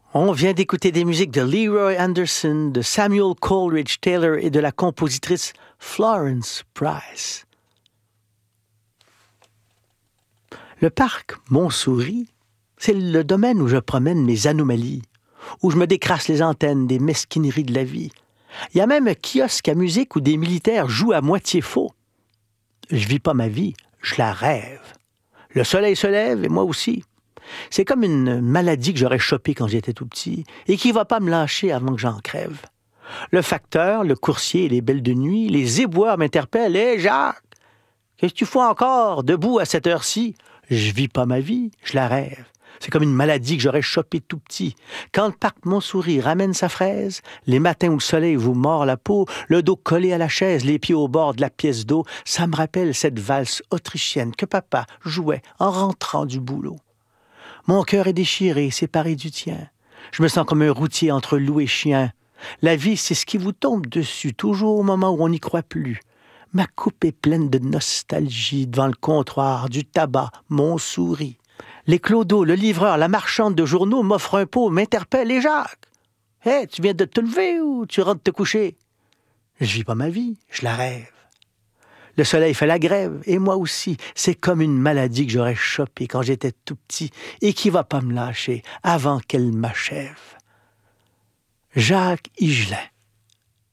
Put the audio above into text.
On vient d'écouter des musiques de Leroy Anderson, de Samuel Coleridge Taylor et de la compositrice Florence Price. Le parc Montsouris, c'est le domaine où je promène mes anomalies, où je me décrasse les antennes des mesquineries de la vie. Il y a même un kiosque à musique où des militaires jouent à moitié faux. Je vis pas ma vie, je la rêve. Le soleil se lève et moi aussi. C'est comme une maladie que j'aurais chopée quand j'étais tout petit et qui va pas me lâcher avant que j'en crève. Le facteur, le coursier et les belles de nuit, les éboueurs m'interpellent. « Hé, Jacques, qu'est-ce que tu fais encore debout à cette heure-ci? » Je vis pas ma vie, je la rêve. C'est comme une maladie que j'aurais chopée tout petit. Quand le parc Montsouris ramène sa fraise, les matins où le soleil vous mord la peau, le dos collé à la chaise, les pieds au bord de la pièce d'eau, ça me rappelle cette valse autrichienne que papa jouait en rentrant du boulot. Mon cœur est déchiré, séparé du tien. Je me sens comme un routier entre loup et chien. La vie, c'est ce qui vous tombe dessus, toujours au moment où on n'y croit plus. Ma coupe est pleine de nostalgie devant le comptoir, du tabac, Montsouris. Les clodos, le livreur, la marchande de journaux m'offrent un pot, m'interpellent. « Et Jacques, hey, tu viens de te lever ou tu rentres te coucher? » Je vis pas ma vie, je la rêve. Le soleil fait la grève, et moi aussi. C'est comme une maladie que j'aurais chopée quand j'étais tout petit et qui va pas me lâcher avant qu'elle m'achève. Jacques Higelin.